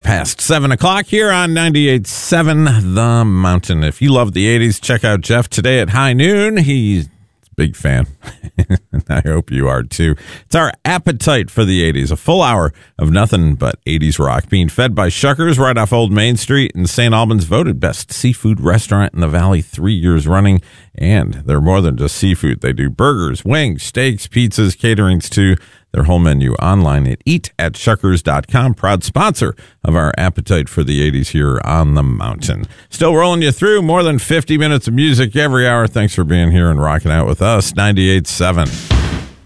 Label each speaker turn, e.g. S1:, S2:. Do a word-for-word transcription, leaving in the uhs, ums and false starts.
S1: past seven o'clock here on ninety-eight point seven The Mountain. If you love the eighties, check out Jeff today at high noon. He's a big fan. I hope you are too. It's our appetite for the eighties, a full hour of nothing but eighties rock, being fed by Shuckers right off Old Main Street in Saint Albans, voted best seafood restaurant in the Valley three years running. And they're more than just seafood. They do burgers, wings, steaks, pizzas, caterings too. Their whole menu online at eat at shuckers dot com. Proud sponsor of our appetite for the eighties here on the mountain. Still rolling you through more than fifty minutes of music every hour. Thanks for being here and rocking out with us. ninety-eight point seven